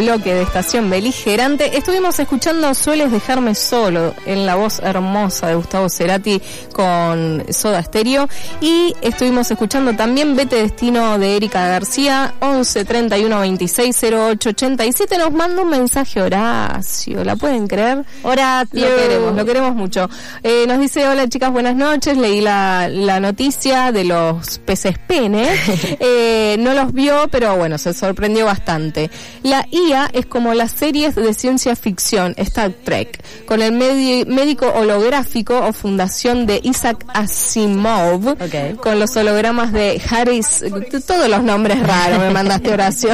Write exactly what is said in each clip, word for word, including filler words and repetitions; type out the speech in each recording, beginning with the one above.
bloque de Estación Beligerante. Estuvimos escuchando Sueles dejarme solo, en la voz hermosa de Gustavo Cerati con Soda Stereo, y estuvimos escuchando también Vete Destino de Erika García. Once treinta y uno veintiséis cero ocho ochenta y siete nos manda un mensaje Horacio, ¿la pueden creer? Horacio, lo queremos, lo queremos mucho. Eh, nos dice: hola chicas, buenas noches, leí la, la noticia de los peces pene, eh, no los vio, pero bueno, se sorprendió bastante. La I A es como las series de ciencia ficción, Star Trek, con el medi- médico holográfico o fundación de Isaac Asimov, okay, con los hologramas de Harris, todos los nombres raros me mandaste, Horacio.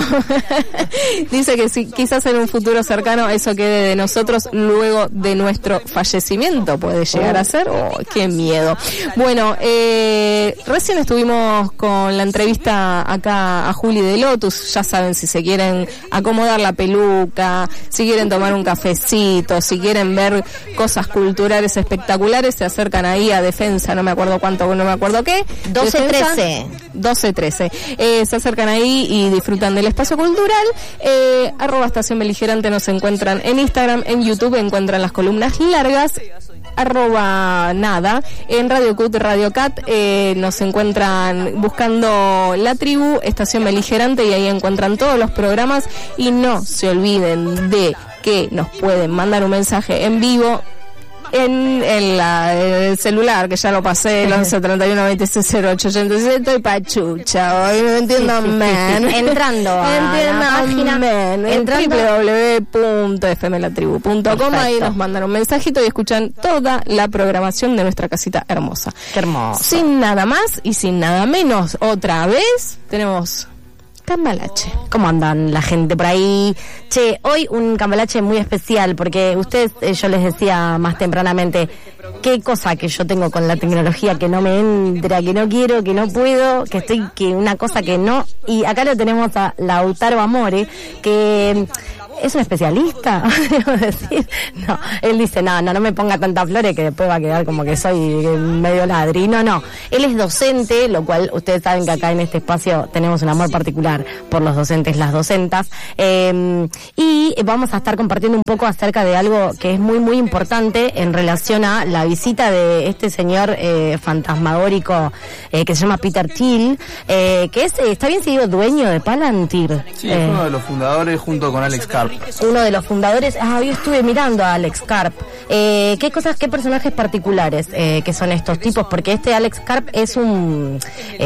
Dice que si, quizás en un futuro cercano eso quede de nosotros luego de nuestro fallecimiento, puede llegar a ser. Oh, qué miedo. Bueno, eh, recién estuvimos con la entrevista acá a Juli de Lotus. Ya saben, si se quieren acomodar la peluca, si quieren tomar un cafecito, si quieren ver cosas culturales espectaculares, se acercan ahí a Defensa, no me acuerdo cuánto, no me acuerdo qué. doce trece. doce trece. Eh, se acercan ahí y disfrutan del espacio cultural. Eh, arroba Estación Beligerante nos encuentran en Instagram, en YouTube encuentran las columnas largas. Arroba nada, en Radio Cut, Radio Cat, eh, nos encuentran buscando La Tribu, Estación Beligerante, y ahí encuentran todos los programas. Y no se olviden de que nos pueden mandar un mensaje en vivo en, en, la, en el celular, que ya lo pasé, el once treinta y uno veintiséis cero ocho ochenta y siete. Estoy pachucha hoy, no entiendo, sí, sí, man. Sí, sí. Entrando a la página, man, en doble u doble u doble u punto f m la tribu punto com, ahí nos mandan un mensajito y escuchan toda la programación de nuestra casita hermosa. Qué hermoso. Sin nada más y sin nada menos, otra vez tenemos Cambalache. ¿Cómo andan la gente por ahí? Che, hoy un cambalache muy especial, porque ustedes, eh, yo les decía más tempranamente, qué cosa que yo tengo con la tecnología que no me entra, que no quiero, que no puedo, que estoy, que una cosa que no, y acá lo tenemos a Lautaro Amore, que es un especialista, debo decir. No, él dice, no, no, no me ponga tantas flores que después va a quedar como que soy medio ladri. No, no. Él es docente, lo cual ustedes saben que acá en este espacio tenemos un amor particular por los docentes, las docentas. Eh, y vamos a estar compartiendo un poco acerca de algo que es muy, muy importante en relación a la visita de este señor eh, fantasmagórico eh, que se llama Peter Thiel, eh, que es, eh, está bien seguido, dueño de Palantir. Sí, es eh, uno de los fundadores junto con Alex Karp. Uno de los fundadores. Ah, yo estuve mirando a Alex Karp. Eh, ¿Qué cosas, qué personajes particulares eh, que son estos tipos? Porque este Alex Karp es un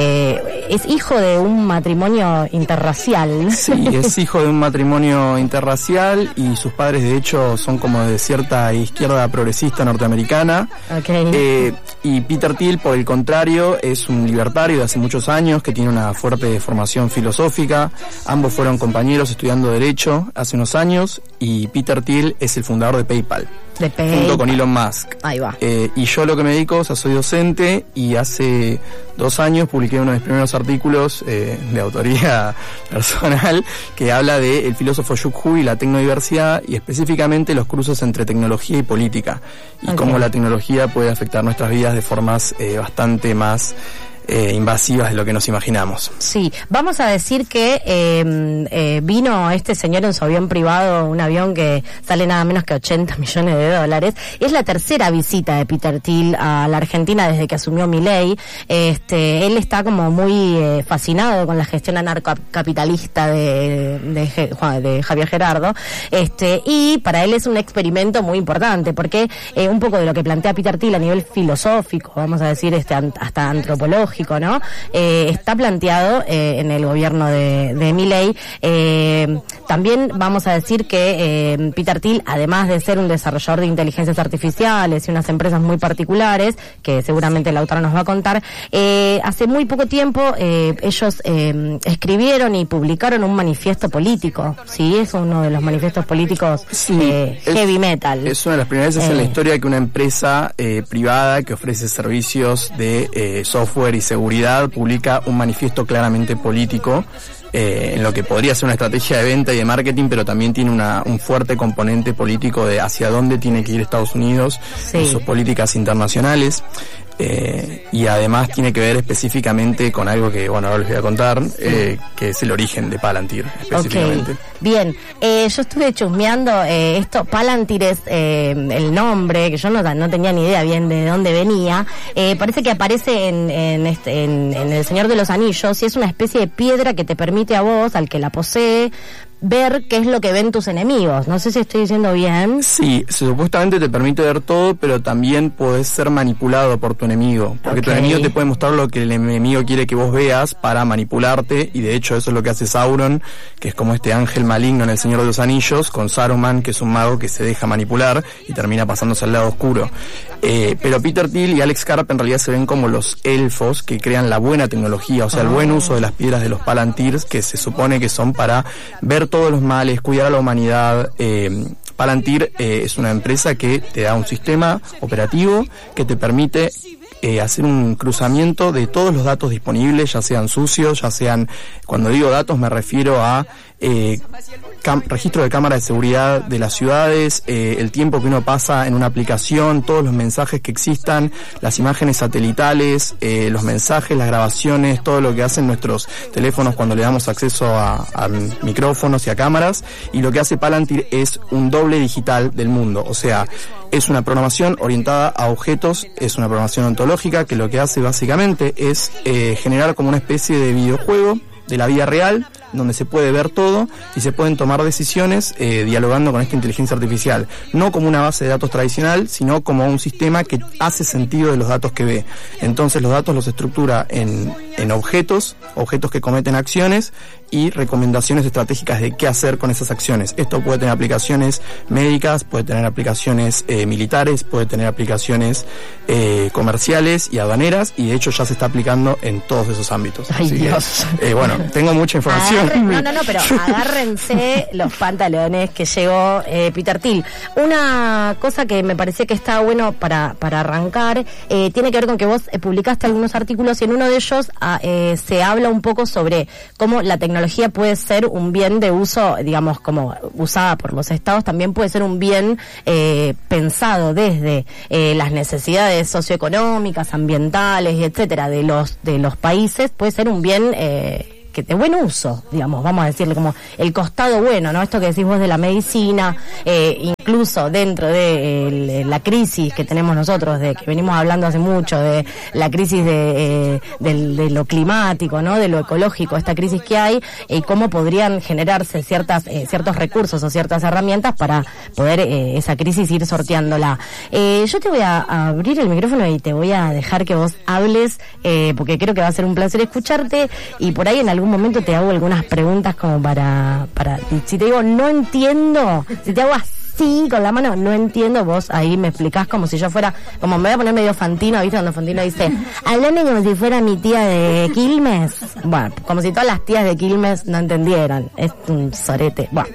eh, es hijo de un matrimonio interracial. Sí, es hijo de un matrimonio interracial y sus padres de hecho son como de cierta izquierda progresista norteamericana. Okay. Eh, y Peter Thiel, por el contrario, es un libertario de hace muchos años que tiene una fuerte formación filosófica. Ambos fueron compañeros estudiando Derecho hace unos años, y Peter Thiel es el fundador de PayPal. De PayPal. Junto con Elon Musk. Ahí va. Eh, y yo lo que me dedico, o sea, soy docente, y hace dos años publiqué uno de mis primeros artículos eh, de autoría personal que habla de el filósofo Yuk Hu y la tecnodiversidad, y específicamente los cruces entre tecnología y política, y okay, cómo la tecnología puede afectar nuestras vidas de formas eh, bastante más Eh, invasivas de lo que nos imaginamos. Sí, vamos a decir que eh, eh, vino este señor en su avión privado, un avión que sale nada menos que ochenta millones de dólares. Es la tercera visita de Peter Thiel a la Argentina desde que asumió Milei. Este, él está como muy eh, fascinado con la gestión anarcocapitalista de, de, de Javier Gerardo. Este, y para él es un experimento muy importante, porque eh, un poco de lo que plantea Peter Thiel a nivel filosófico, vamos a decir, este, hasta antropológico, ¿no? Eh, está planteado eh, en el gobierno de, de Milei. Eh, también vamos a decir que eh, Peter Thiel, además de ser un desarrollador de inteligencias artificiales y unas empresas muy particulares, que seguramente Lautaro nos va a contar, eh, hace muy poco tiempo eh, ellos eh, escribieron y publicaron un manifiesto político, ¿sí? Es uno de los manifiestos políticos sí, eh, es, heavy metal. Es una de las primeras veces eh, en la historia que una empresa eh, privada que ofrece servicios de eh, software y seguridad publica un manifiesto claramente político, eh, en lo que podría ser una estrategia de venta y de marketing, pero también tiene una, un fuerte componente político de hacia dónde tiene que ir Estados Unidos, sí, en sus políticas internacionales. Eh, y además tiene que ver específicamente con algo que, bueno, ahora les voy a contar, eh, que es el origen de Palantir, específicamente. Okay. Bien, eh, yo estuve chusmeando eh, esto, Palantir es eh, el nombre, que yo no, no tenía ni idea bien de dónde venía, eh, parece que aparece en, en, este, en, en El Señor de los Anillos, y es una especie de piedra que te permite a vos, al que la posee, ver qué es lo que ven tus enemigos. No sé si estoy diciendo bien. Sí, supuestamente te permite ver todo, pero también podés ser manipulado por tu enemigo, porque okay. tu enemigo te puede mostrar lo que el enemigo quiere que vos veas para manipularte, y de hecho eso es lo que hace Sauron, que es como este ángel maligno en El Señor de los Anillos, con Saruman, que es un mago que se deja manipular y termina pasándose al lado oscuro. Eh, pero Peter Thiel y Alex Karp en realidad se ven como los elfos que crean la buena tecnología, o sea, el buen uso de las piedras de los Palantirs, que se supone que son para ver todos los males, cuidar a la humanidad. eh, Palantir eh, es una empresa que te da un sistema operativo que te permite eh, hacer un cruzamiento de todos los datos disponibles, ya sean sucios, ya sean, cuando digo datos me refiero a eh, cam- registro de cámara de seguridad de las ciudades, eh, el tiempo que uno pasa en una aplicación, todos los mensajes que existan, las imágenes satelitales, eh, los mensajes, las grabaciones, todo lo que hacen nuestros teléfonos cuando le damos acceso a, a micrófonos y a cámaras. Y lo que hace Palantir es un doble digital del mundo, o sea, es una programación orientada a objetos, es una programación ontológica que lo que hace básicamente es eh, generar como una especie de videojuego de la vida real, donde se puede ver todo y se pueden tomar decisiones eh, dialogando con esta inteligencia artificial, no como una base de datos tradicional, sino como un sistema que hace sentido de los datos que ve. Entonces los datos los estructura en, en objetos, objetos que cometen acciones y recomendaciones estratégicas de qué hacer con esas acciones. Esto puede tener aplicaciones médicas, puede tener aplicaciones eh, militares, puede tener aplicaciones eh, comerciales y aduaneras, y de hecho ya se está aplicando en todos esos ámbitos. Ay, Así Dios. Que, eh, bueno, tengo mucha información. Agarre, no, no, no, pero agárrense los pantalones que llegó eh, Peter Thiel. Una cosa que me parecía que está bueno para, para arrancar, eh, tiene que ver con que vos eh, publicaste algunos artículos y en uno de ellos ah, eh, se habla un poco sobre cómo la tecnología puede ser un bien de uso, digamos, como usada por los estados, también puede ser un bien eh, pensado desde eh, las necesidades socioeconómicas, ambientales, etcétera, de los de los países, puede ser un bien eh, que de buen uso, digamos, vamos a decirle como el costado bueno, ¿no? Esto que decís vos de la medicina, eh, incluso dentro de eh, la crisis que tenemos nosotros, de que venimos hablando hace mucho, de la crisis de, eh, de, de lo climático, ¿no? De lo ecológico, esta crisis que hay, y eh, cómo podrían generarse ciertas eh, ciertos recursos o ciertas herramientas para poder eh, esa crisis ir sorteándola. Eh, yo te voy a, a abrir el micrófono y te voy a dejar que vos hables, eh, porque creo que va a ser un placer escucharte, y por ahí en algún momento te hago algunas preguntas como para, para, si te digo no entiendo, si te hago así con la mano, no entiendo, vos ahí me explicás como si yo fuera, como me voy a poner medio Fantino, ¿viste? Cuando Fantino dice, hablame como si fuera mi tía de Quilmes. Bueno, como si todas las tías de Quilmes no entendieran. Es un sorete. Bueno,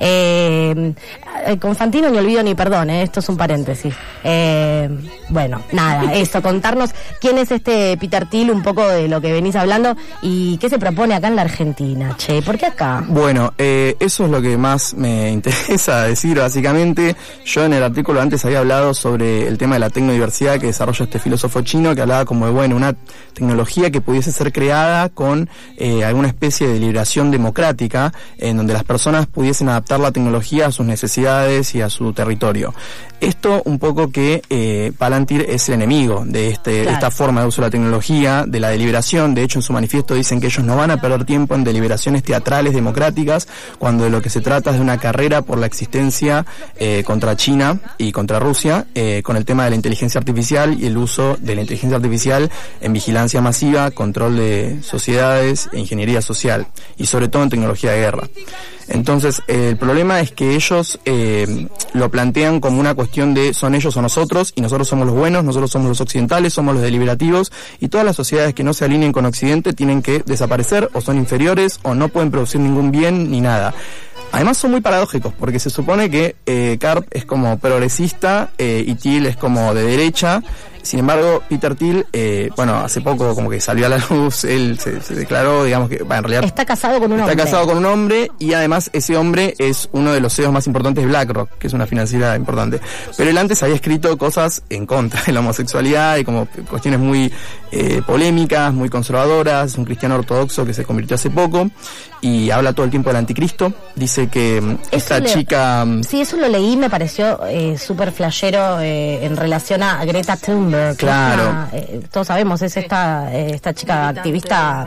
eh, con Fantino ni olvido ni perdón, ¿eh? Esto es un paréntesis. Eh, bueno, nada, eso, contarnos quién es este Peter Thiel, un poco de lo que venís hablando y qué se propone acá en la Argentina, che, ¿por qué acá? Bueno, eh, eso es lo que más me interesa decir, básicamente. Yo en el artículo antes había hablado sobre el tema de la tecnodiversidad que desarrolla este filósofo chino, que hablaba como de, bueno, una tecnología que pudiese ser creada con eh, alguna especie de liberación democrática, en donde las personas pudiesen adaptar la tecnología a sus necesidades y a su territorio. Esto un poco que eh, Palantir es el enemigo de este claro. esta forma de uso de la tecnología, de la deliberación. De hecho, en su manifiesto dicen que ellos no van a perder tiempo en deliberaciones teatrales democráticas, cuando de lo que se trata es de una carrera por la existencia eh, contra China y contra Rusia, eh, con el tema de la inteligencia artificial y el uso de la inteligencia artificial en vigilancia masiva, control de sociedades e ingeniería social, y sobre todo en tecnología de guerra. Entonces, eh, el problema es que ellos eh, lo plantean como una cuestión de son ellos o nosotros, y nosotros somos los buenos, nosotros somos los occidentales, somos los deliberativos, y todas las sociedades que no se alineen con Occidente tienen que desaparecer, o son inferiores, o no pueden producir ningún bien ni nada. Además son muy paradójicos, porque se supone que eh, Karp es como progresista eh, y Thiel es como de derecha, Sin embargo, Peter Thiel, eh, bueno, hace poco como que salió a la luz, él se, se declaró, digamos que, bueno, en realidad... Está casado con un está hombre. Está casado con un hombre y además ese hombre es uno de los C E Os más importantes de BlackRock, que es una financiera importante. Pero él antes había escrito cosas en contra de la homosexualidad y como cuestiones muy eh, polémicas, muy conservadoras, un cristiano ortodoxo que se convirtió hace poco y habla todo el tiempo del anticristo. Dice que esta Eso le, chica... Sí, eso lo leí, me pareció eh, súper flashero eh, en relación a Greta Thunberg. Claro. Una, eh, todos sabemos, es esta, eh, esta chica activista...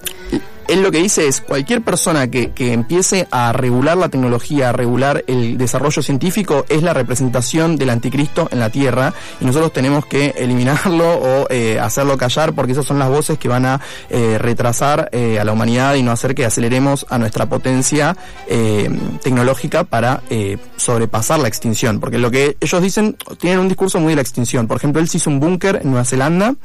Él lo que dice es, cualquier persona que, que empiece a regular la tecnología, a regular el desarrollo científico, es la representación del anticristo en la Tierra, y nosotros tenemos que eliminarlo o eh, hacerlo callar, porque esas son las voces que van a eh, retrasar eh, a la humanidad y no hacer que aceleremos a nuestra potencia eh, tecnológica para eh, sobrepasar la extinción. Porque lo que ellos dicen, tienen un discurso muy de la extinción. Por ejemplo, él se hizo un búnker en Nueva Zelanda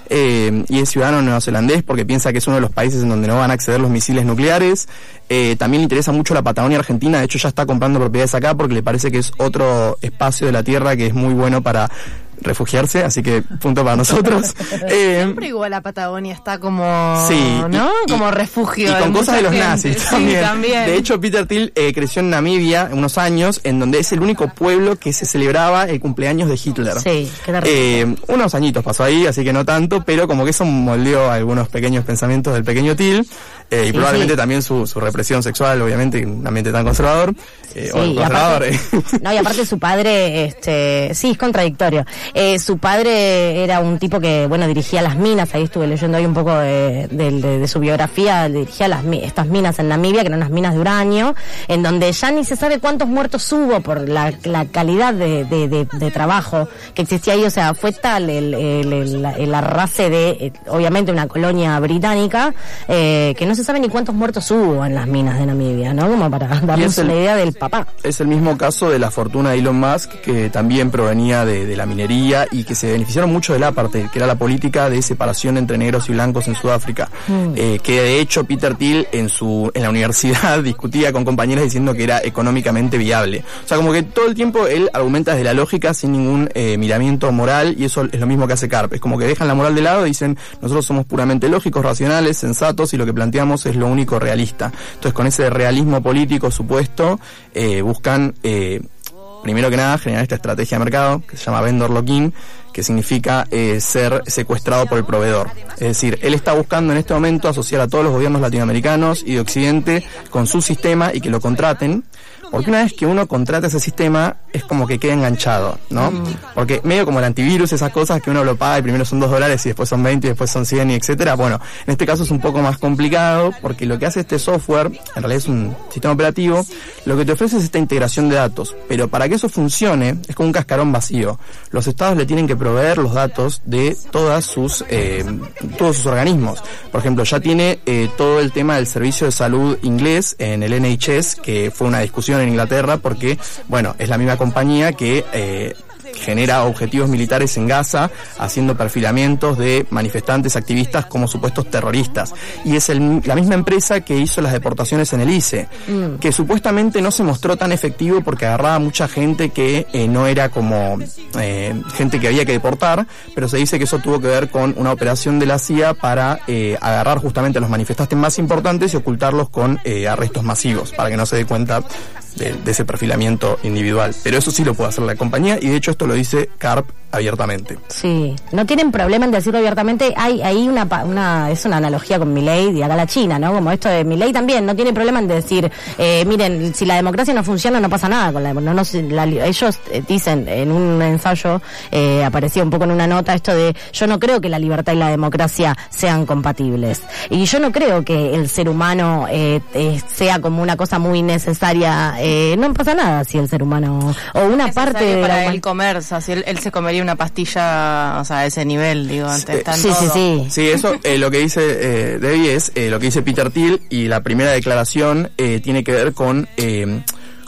eh, y es ciudadano neozelandés porque piensa que es uno de los países en donde no van a acceder los misiles nucleares. Eh, también le interesa mucho la Patagonia Argentina, de hecho ya está comprando propiedades acá porque le parece que es otro espacio de la Tierra que es muy bueno para refugiarse, así que punto para nosotros. eh, Siempre igual la Patagonia está como, sí, ¿no? Y, como y, refugio. Y con cosas de los gente. nazis sí, también. también. De hecho, Peter Thiel eh, creció en Namibia unos años, en donde es el único pueblo que se celebraba el cumpleaños de Hitler. Sí, qué eh, unos añitos pasó ahí, así que no tanto, pero como que eso moldeó algunos pequeños pensamientos del pequeño Thiel. Eh, y sí, probablemente sí. también su, su represión sexual, obviamente, en un ambiente tan conservador. Eh, sí, o conservador. Y aparte, no, y aparte su padre, este, sí, es contradictorio. Eh, su padre era un tipo que, bueno, dirigía las minas, ahí estuve leyendo ahí un poco de, de, de, de su biografía, dirigía las, estas minas en Namibia, que eran unas minas de uranio, en donde ya ni se sabe cuántos muertos hubo por la, la calidad de, de, de, de trabajo que existía ahí, o sea, fue tal el, el, el, el arrase de, obviamente, una colonia británica, eh, que no se sabe ni cuántos muertos hubo en las minas de Namibia, ¿no? Como para darnos una idea del papá. Es el mismo caso de la fortuna de Elon Musk, que también provenía de, de la minería y que se beneficiaron mucho del apartheid, que era la política de separación entre negros y blancos en Sudáfrica. Mm. Eh, que de hecho Peter Thiel en su en la universidad discutía con compañeros diciendo que era económicamente viable. O sea, como que todo el tiempo él argumenta desde la lógica sin ningún eh, miramiento moral, y eso es lo mismo que hace Karp. Es como que dejan la moral de lado y dicen, nosotros somos puramente lógicos, racionales, sensatos, y lo que planteamos es lo único realista. Entonces, con ese realismo político supuesto, eh, buscan, eh, primero que nada, generar esta estrategia de mercado que se llama vendor lock-in, que significa eh, ser secuestrado por el proveedor. Es decir, él está buscando en este momento asociar a todos los gobiernos latinoamericanos y de Occidente con su sistema y que lo contraten, porque una vez que uno contrata ese sistema es como que queda enganchado, ¿no? Mm. Porque medio como el antivirus, esas cosas que uno lo paga y primero son dos dólares y después son veinte y después son cien y etcétera. Bueno, en este caso es un poco más complicado porque lo que hace este software, en realidad es un sistema operativo, lo que te ofrece es esta integración de datos, pero para que eso funcione es como un cascarón vacío. Los estados le tienen que proveer los datos de todas sus eh, todos sus organismos. Por ejemplo, ya tiene eh, todo el tema del servicio de salud inglés en el N H S, que fue una discusión en Inglaterra porque, bueno, es la misma compañía que eh, genera objetivos militares en Gaza, haciendo perfilamientos de manifestantes activistas como supuestos terroristas. Y es el, la misma empresa que hizo las deportaciones en el I C E, mm. que supuestamente no se mostró tan efectivo porque agarraba mucha gente que eh, no era como eh, gente que había que deportar, pero se dice que eso tuvo que ver con una operación de la C I A para eh, agarrar justamente a los manifestantes más importantes y ocultarlos con eh, arrestos masivos, para que no se dé cuenta de, de ese perfilamiento individual. Pero eso sí lo puede hacer la compañía, y de hecho esto lo dice Karp abiertamente. Sí, no tienen problema en decirlo abiertamente. Hay ahí una, una es una analogía con Milei y acá la China, ¿no? Como esto de Milei también no tiene problema en decir, eh, miren, si la democracia no funciona no pasa nada con la, no, no la, ellos dicen en un ensayo, eh, aparecía un poco en una nota esto de, yo no creo que la libertad y la democracia sean compatibles, y yo no creo que el ser humano eh, eh, sea como una cosa muy necesaria. Eh, no pasa nada si el ser humano o una parte de para la él comer, o sea, si él, él se comería una pastilla, o sea, a ese nivel, digo, antes sí, sí, sí, sí. Sí, eso eh, lo que dice eh, Debbie es eh, lo que dice Peter Thiel, y la primera declaración eh, tiene que ver con eh,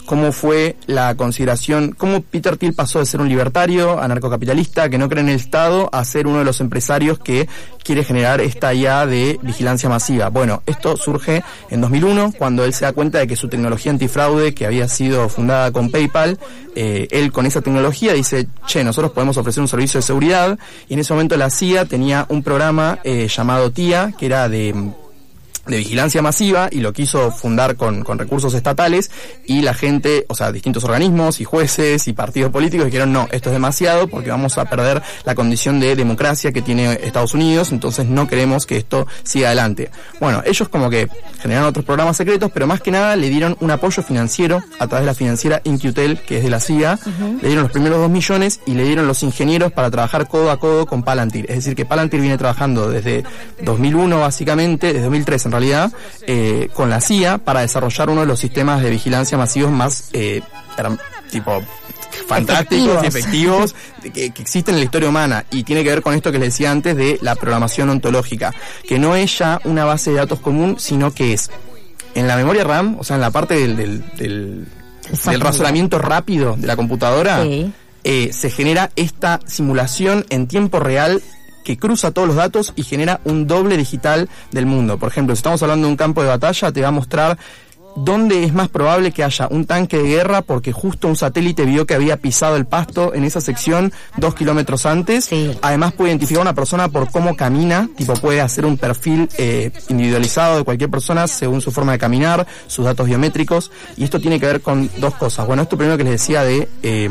cómo fue la consideración, cómo Peter Thiel pasó de ser un libertario, anarcocapitalista, que no cree en el Estado, a ser uno de los empresarios que quiere generar esta I A de vigilancia masiva. Bueno, esto surge en dos mil uno, cuando él se da cuenta de que su tecnología antifraude, que había sido fundada con PayPal, eh, él con esa tecnología dice, che, nosotros podemos ofrecer un servicio de seguridad, y en ese momento la C I A tenía un programa eh, llamado T I A, que era de... de vigilancia masiva, y lo quiso fundar con, con recursos estatales, y la gente, o sea, distintos organismos y jueces y partidos políticos dijeron, no, esto es demasiado porque vamos a perder la condición de democracia que tiene Estados Unidos, entonces no queremos que esto siga adelante. Bueno, ellos como que generaron otros programas secretos, pero más que nada le dieron un apoyo financiero a través de la financiera InQtel, que es de la C I A, uh-huh. Le dieron los primeros dos millones y le dieron los ingenieros para trabajar codo a codo con Palantir. Es decir, que Palantir viene trabajando desde dos mil uno básicamente, desde dos mil tres en realidad, eh, con la C I A para desarrollar uno de los sistemas de vigilancia masivos más eh, tipo fantásticos y efectivos que, que existen en la historia humana, y tiene que ver con esto que les decía antes de la programación ontológica, que no es ya una base de datos común, sino que es en la memoria RAM, o sea, en la parte del, del, del, del razonamiento rápido de la computadora, sí. eh, se genera esta simulación en tiempo real que cruza todos los datos y genera un doble digital del mundo. Por ejemplo, si estamos hablando de un campo de batalla, te va a mostrar dónde es más probable que haya un tanque de guerra porque justo un satélite vio que había pisado el pasto en esa sección dos kilómetros antes. Sí. Además puede identificar a una persona por cómo camina, tipo puede hacer un perfil eh, individualizado de cualquier persona según su forma de caminar, sus datos biométricos, y esto tiene que ver con dos cosas. Bueno, esto primero que les decía de eh,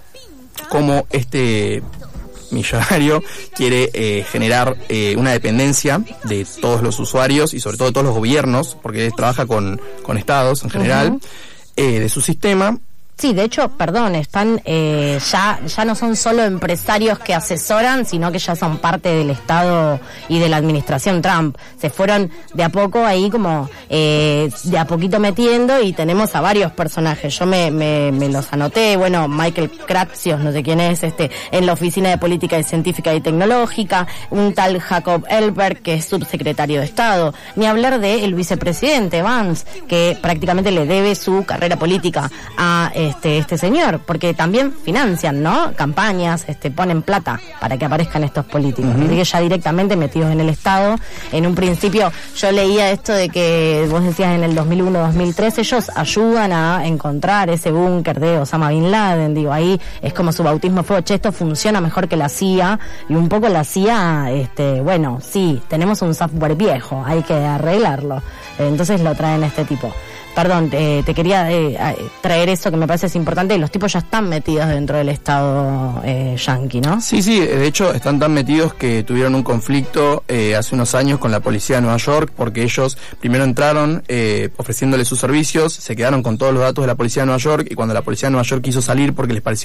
cómo este millonario quiere eh, generar eh, una dependencia de todos los usuarios y sobre todo de todos los gobiernos, porque él trabaja con, con estados en general, uh-huh. eh, de su sistema. Sí, de hecho, perdón, están eh, ya ya no son solo empresarios que asesoran, sino que ya son parte del Estado y de la administración Trump. Se fueron de a poco ahí como eh, de a poquito metiendo, y tenemos a varios personajes. Yo me, me, me los anoté. Bueno, Michael Kratsios, no sé quién es, este, en la Oficina de Política Científica y Tecnológica, un tal Jacob Elberg, que es subsecretario de Estado, ni hablar de el vicepresidente Vance, que prácticamente le debe su carrera política a eh, Este, este señor, porque también financian, ¿no? Campañas, este, ponen plata para que aparezcan estos políticos. Uh-huh. Así que ya directamente metidos en el Estado. En un principio yo leía esto de que vos decías en el dos mil uno, dos mil tres, ellos ayudan a encontrar ese búnker de Osama Bin Laden. Digo, ahí es como su bautismo fue, che, esto funciona mejor que la C I A, y un poco la C I A, este, bueno, sí, tenemos un software viejo, hay que arreglarlo. Entonces lo traen este tipo. Perdón, eh, te quería eh, traer eso que me parece es importante. Los tipos ya están metidos dentro del Estado eh, yanqui, ¿no? Sí, sí, de hecho están tan metidos que tuvieron un conflicto eh, hace unos años con la policía de Nueva York, porque ellos primero entraron eh, ofreciéndoles sus servicios, se quedaron con todos los datos de la policía de Nueva York, y cuando la policía de Nueva York quiso salir porque les pareció